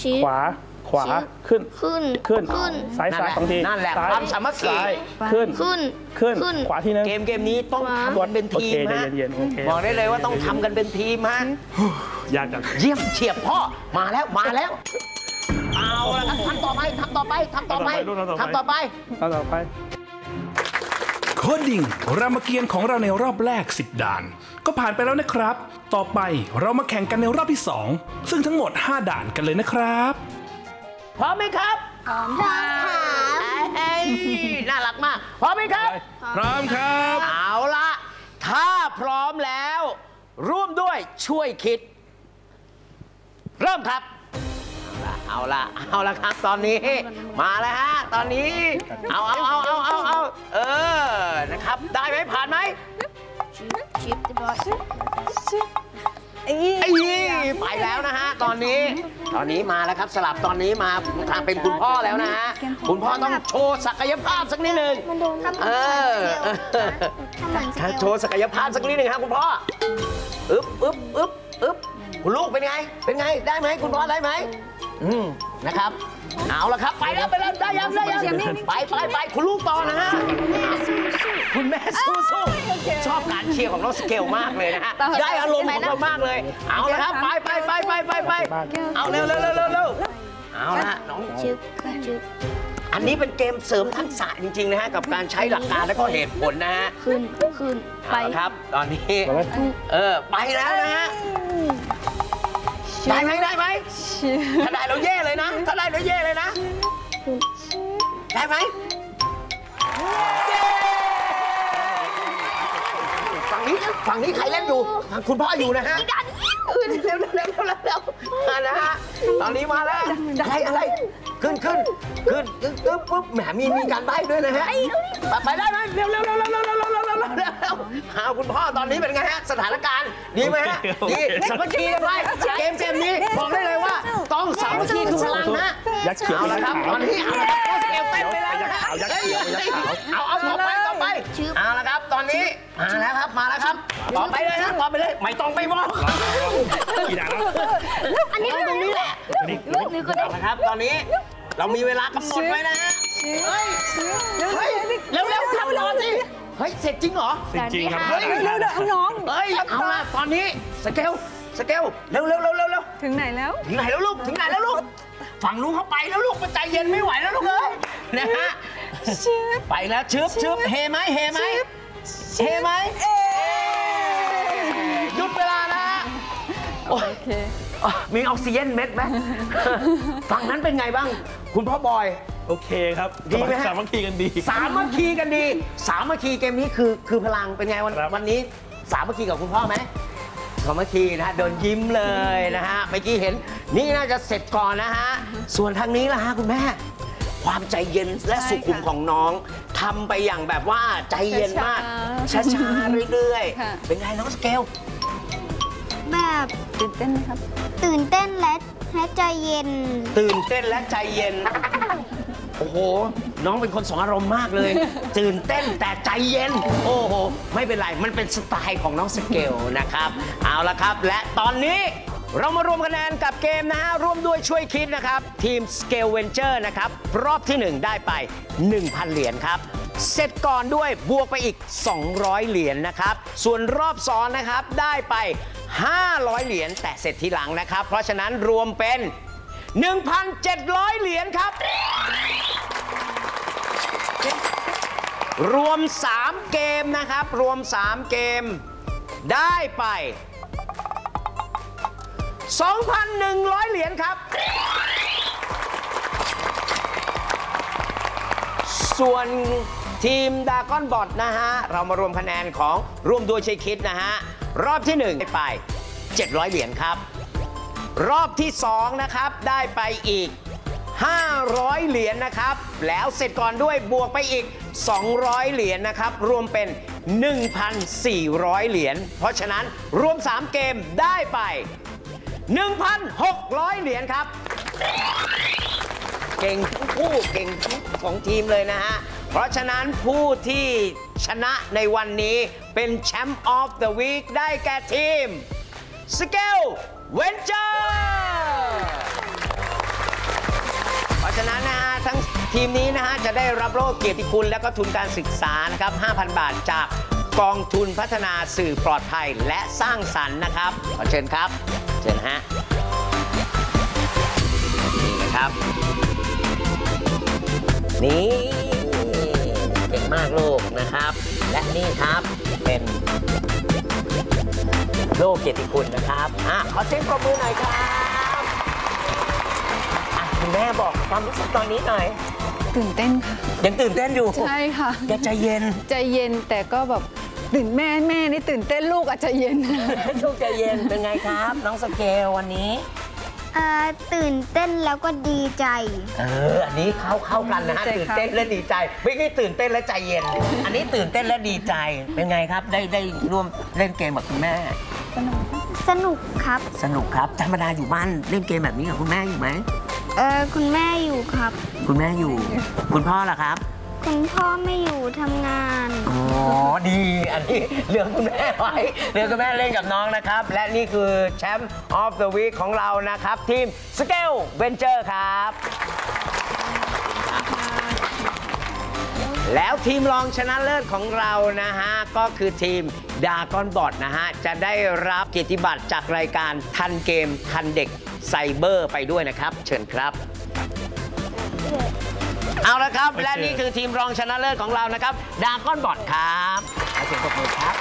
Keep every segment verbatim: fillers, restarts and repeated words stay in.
ขวาขวาขึ้นขึ้นขึ้นขึ้นซ้ายซ้ายสองทีนั่นแหละความสามัคคีขึ้นขึ้นขึ้นขวาทีนึงเกมเกมนี้ต้องทำกันเป็นทีมฮะบอกได้เลยว่าต้องทำกันเป็นทีมฮะยากจังเยี่ยมเฉียบพ่อมาแล้วมาแล้วเอาละครับทำต่อไปทำต่อไปทำต่อไปทำต่อไปทำต่อไปโคดิ้งรามเกียรติ์ของเราในรอบแรกสิบด่านก็ผ่านไปแล้วนะครับต่อไปเรามาแข่งกันในรอบที่สองซึ่งทั้งหมดห้าด่านกันเลยนะครับพร้อมไหมครับพร้อมค่ะน่ารักมากพร้อมไหมครับพร้อมครับเอาละถ้าพร้อมแล้วร่วมด้วยช่วยคิดเริ่มครับเอาละเอาละครับตอนนี้มาแล้วฮะตอนนี้เอาเอาเอาเอาเอาเอาเออนะครับได้ไหมผ่านไหมชิปเรียบร้อยไอ้ไปแล้วนะฮะตอนนี้ตอนนี้มาแล้วครับสลับตอนนี้มาทางเป็นคุณพ่อแล้วนะฮะคุณพ่อต้องโชว์ศักยภาพสักนิดหนึ่งเออโชว์ศักยภาพสักนิดหนึ่งครับคุณพ่ออึ๊บอึ๊บอึ๊บอึ๊บคุณลูกเป็นไงเป็นไงได้ไหมคุณพ่อได้ไหมอืมนะครับเอาละครับไปแล้วไปแล้วได้ยังได้ยังไปไปไปคุณลูกต่อนะฮะคุณแม่สู้สู้ชอบการเชียร์ของน้องสเกลมากเลยนะฮะได้อารมณ์ของเรามากเลยเอาละครับไปไปไปไปไปไปเอาเร็วเร็วเร็วเร็วเร็วเอาละน้องอันนี้เป็นเกมเสริมทักษะจริงๆนะฮะกับการใช้หลักการและก็เหตุผลนะฮะขึ้นขึ้นไปครับตอนนี้เออไปแล้วนะฮะได้ไหมได้ไหมถ้าได้เราเย่เลยนะถ้าได้เราเย่เลยนะได้ไหมฝั่งนี้ฝั่งนี้ใครเล่นอยู่คุณพ่ออยู่นะฮะเร็วเร็วเร็วเร็วเร็วนะฮะตอนนี้มาแล้วอะไรอะไรขึ้นขึ้นขึ้นปึ๊บปึ๊บแหมมีมีการใบ้ด้วยนะฮะไปได้ไหมเร็วเร็วเร็วเร็วเร็วเร็วเร็วเร็วเร็วเร็วหาคุณพ่อตอนนี้เป็นไงฮะสถานการณ์ดีไหมฮะดีสามัคคีกันไว้เกมเกมนี้บอกได้เลยว่าต้องสามัคคีคือพลังนะเอาละครับตอนนี้เอาละครับเกมเต้นไปแล้วนะฮะเอาเอาต่อไปต่อไปเอาละครับตอนนี้มาแล้วครับมาแล้วครับต่อไปเลยนะต่อไปเลยไม่ต้องไปมองกี่ด่านแล้วอันนี้ตรงนี้แหละลูกนี่ก็ได้นะครับตอนนี้เรามีเวลากำหนดไว้นะฮะเฮ้ยเร็วเร็วทำรอสิเฮ้ยเสร็จจริงเหรอจริงครับเร็วเร็วน้องเฮ้ยเอาละตอนนี้สเกลสเกลเร็วเร็วเร็วเร็วเร็วถึงไหนแล้วถึงไหนแล้วลูกถึงไหนแล้วลูกฝั่งลูกเข้าไปแล้วลูกมันใจเย็นไม่ไหวแล้วลูกเอ้ยนะฮะไปแล้วชึบชึบเฮไหมเฮไหมเฮไหมหยุดเวลานะโอเคมีออกซิเจนเม็ดไหมฝั่งนั้นเป็นไงบ้างคุณพ่อบอยโอเคครับดีไหมสามัคคีกันดีสามัคคีกันดีสามัคคีเกมนี้คือคือพลังเป็นไงวันวันนี้สามัคคีกับคุณพ่อไหมสามัคคีนะเดินยิ้มเลยนะฮะเมื่อกี้เห็นนี่น่าจะเสร็จก่อนนะฮะส่วนทางนี้ล่ะฮะคุณแม่ความใจเย็นและสุขุมของน้องทำไปอย่างแบบว่าใจเย็นมากช้าๆเรื่อยๆเป็นไงน้องสเกลแบบตื่นเต้นไหมครับตื่นเต้นและและใจเย็นตื่นเต้นและใจเย็นโอ้โหน้องเป็นคนสองอารมณ์มากเลยตื่นเต้นแต่ใจเย็นโอ้โหไม่เป็นไรมันเป็นสไตล์ของน้องสเกลนะครับเอาละครับและตอนนี้เรามารวมคะแนนกับเกมนะฮะร่วมด้วยช่วยคิดนะครับทีม Scale Venture นะครับรอบที่หนึ่งได้ไป หนึ่งพัน เหรียญครับเสร็จก่อนด้วยบวกไปอีกสองร้อยเหรียญนะครับส่วนรอบสองนะครับได้ไปห้าร้อยเหรียญแต่เสร็จทีหลังนะครับเพราะฉะนั้นรวมเป็น หนึ่งพันเจ็ดร้อย เหรียญครับรวมสามเกมนะครับรวมสามเกมได้ไป สองพันหนึ่งร้อย เหรียญครับส่วนทีมดากอนบอทนะฮะเรามารวมคะแนนของร่วมด้วยช่วยคิดนะฮะรอบที่หนึ่งได้ไปเจ็ดร้อยเหรียญครับรอบที่สองนะครับได้ไปอีกห้าร้อยเหรียญนะครับแล้วเสร็จก่อนด้วยบวกไปอีกสองร้อยเหรียญนะครับรวมเป็น หนึ่งพันสี่ร้อย เหรียญเพราะฉะนั้นรวมสามเกมได้ไป หนึ่งพันหกร้อย เหรียญครับเก่งทั้งคู่เก่งทั้งของทีมเลยนะฮะเพราะฉะนั้นผู้ที่ชนะในวันนี้เป็นแชมป์ออฟเดอะวีคได้แก่ทีม Scale Venture ทีมนี้นะฮะจะได้รับโล่เกียรติคุณและก็ทุนการศึกษานะครับ ห้าพัน บาทจากกองทุนพัฒนาสื่อปลอดภัยและสร้างสรรค์นะครับขอเชิญครับเชิญฮะนี่นะครับนี่เก่งมากลูกนะครับและนี่ครับเป็นโล่เกียรติคุณนะครับอ่ะขอเสียงปรบมือหน่อยครับอ่ะคุณแม่บอกความรู้สึกตอนนี้หน่อยตื่นเต้นค่ะยังตื่นเต้นอยู่ใช่ค่ะอย่าใจเย็นใจเย็นแต่ก็แบบตื่นแม่แม่นี่ตื่นเต้นลูกอาจจะเย็นลูกใจเย็นเป็นไงครับ น้องสเกลวันนี้เอ่อตื่นเต้นแล้วก็ดีใจเอออันนี้เข้าเข้ากันนะฮะดีใจตื่นครับเต้นและดีใจ ไม่ใช่ตื่นเต้นและใจเย็น อันนี้ตื่นเต้นและดีใจเป็นไงครับ ได้ได้ร่วมเล่นเกมกับคุณแม่สนุกครับสนุกครับธรรมดาอยู่บ้านเล่นเกมแบบนี้กับคุณแม่อยู่ไหมเออคุณแม่อยู่ครับคุณแม่อยู่ คุณพ่อล่ะครับคุณพ่อไม่อยู่ทำงานอ๋อ ดี อันนี้เรื่องคุณแม่ไว้เรื่องคุณแม่เล่นกับน้องนะครับ และนี่คือแชมป์ออฟเดอะวีคของเรานะครับ ทีมสเกลเวนเจอร์ครับ แล้วทีมรองชนะเลิศของเรานะฮะ ก็คือทีมดากอนบอทนะฮะ จะได้รับเกียรติบัตรจากรายการทันเกมทันเด็กไซเบอร์ไปด้วยนะครับ เชิญครับ เอาละครับ และนี่คือทีมรองชนะเลิศของเรานะครับดากอนบอทครับขอเสียงปรบมือครับ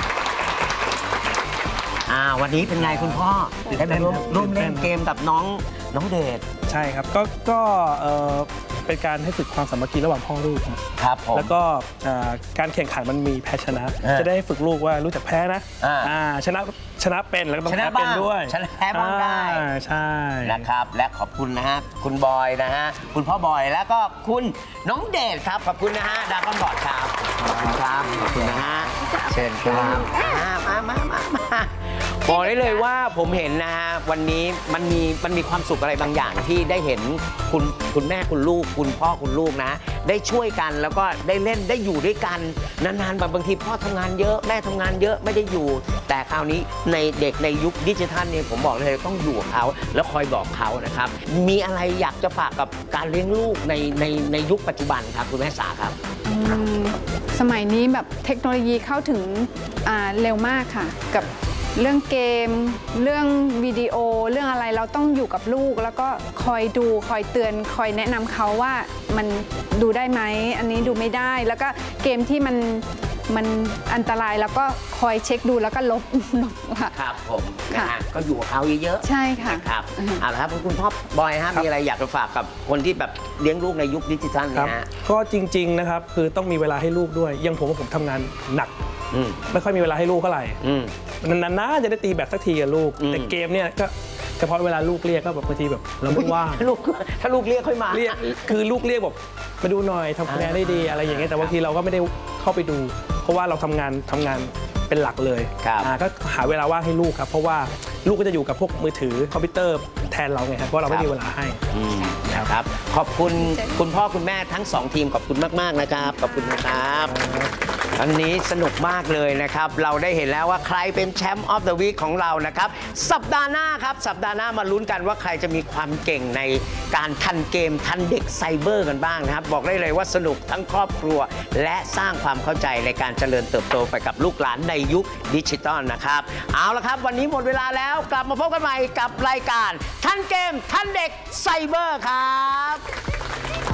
อ่าวันนี้เป็นไงคุณพ่อได้มาร่วมร่วมเล่นเกมกับน้องน้องเดชใช่ครับ ก็ก็เอ่อเป็นการให้ฝึกความสามัคคีระหว่างพ่อลูกครับครับผมแล้วก็เอ่อการแข่งขันมันมีแพ้ชนะอ่าจะได้ฝึกลูกว่ารู้จักแพ้นะอ่าอ่าชนะชนะเป็นแล้วก็ต้องชนะแพ้เป็นบ้างด้วยชนะแพ้บ้างได้อ่ใช่นะครับ และขอบคุณนะฮะคุณบอยนะฮะคุณพ่อบอยแล้วก็คุณน้องเดชครับขอบคุณนะฮะดากอนบอทครับขอบคุณครับขอบคุณนะฮะเชิญครับอ่ามามามามาบอกได้เลยว่าผมเห็นนะฮะวันนี้มันมีมันมีความสุขอะไรบางอย่างที่ได้เห็นคุณคุณแม่คุณลูก คุณพ่อคุณลูกนะ ได้ช่วยกันแล้วก็ได้เล่นได้อยู่ด้วยกันนานๆแบบบางทีพ่อทำงานเยอะแม่ทำงานเยอะไม่ได้อยู่ แต่คราวนี้ในเด็กในยุคดิจิทัลเนี่ยผมบอกเลยต้องอยู่กับเขาแล้วคอยบอกเขานะครับมีอะไรอยากจะฝากกับการเลี้ยงลูกในในในยุคปัจจุบันครับคุณแม่สาครับอืมสมัยนี้แบบเทคโนโลยีเข้าถึงอ่าเร็วมากค่ะ กับเรื่องเกม เรื่องวิดีโอเรื่องอะไรเราต้องอยู่กับลูก แล้วก็คอยดูคอยเตือนคอยแนะนำเขาว่ามันดูได้ไหมอันนี้ดูไม่ได้ แล้วก็เกมที่มันมันอันตรายแล้วก็คอยเช็คดูแล้วก็ลบ ลบค่ะครับผมนะค่ะฮะก็อยู่กับเขาเยอะๆใช่ค่ะนะครับเอาละครับคุณพ่อบอยฮะมีอะไรอยากจะฝากกับคนที่แบบเลี้ยงลูกในยุคดิจิทัลครับเนี่ยฮะก็จริง ๆนะครับคือต้องมีเวลาให้ลูกด้วยอยังผมว่าผมทำงานหนักอืมไม่ค่อยมีเวลาให้ลูกเท่าไหร่อืมนานๆจะได้ตีแบตสักทีกับลูกอืมแต่เกมเนี่ยก็เฉพาะเวลาลูกเรียกก็แบบบางทีแบบเราไม่ว่างถ้าลูกถ้าลูกเรียกค่อยมาเรียกคือลูกเรียกแบบมาดูหน่อยทำคะแนนได้ดีอะไรอย่างเงี้ยแต่บางทีเราก็ไม่ได้เข้าไปดู เพราะว่าเราทำงานทำงานเป็นหลักเลยครับอ่าก็หาเวลาว่างให้ลูกครับเพราะว่าลูกก็จะอยู่กับพวกมือถือคอมพิวเตอร์แทนเราไงครับเพราะเราไม่มีเวลาให้อืมนะครับขอบคุณคุณพ่อคุณแม่ทั้งสองทีมขอบคุณมากๆนะครับขอบคุณนะครับอันนี้สนุกมากเลยนะครับเราได้เห็นแล้วว่าใครเป็นแชมป์ออฟเดอะวีคของเรานะครับสัปดาห์หน้าครับสัปดาห์หน้ามาลุ้นกันว่าใครจะมีความเก่งในการทันเกมทันเด็กไซเบอร์กันบ้างนะครับบอกได้เลยว่าสนุกทั้งครอบครัว และสร้างความเข้าใจในการเจริญเติบโตไปกับลูกหลานในยุคดิจิตอลนะครับเอาละครับวันนี้หมดเวลาแล้วกลับมาพบกันใหม่กับรายการทันเกมทันเด็กไซเบอร์ครับ